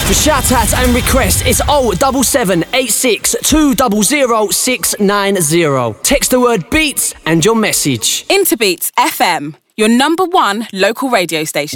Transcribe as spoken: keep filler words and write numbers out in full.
For shout-outs and requests, it's oh seven seven eight six two zero zero six nine zero. Text the word beats and your message. Into Beats F M, your number one local radio station.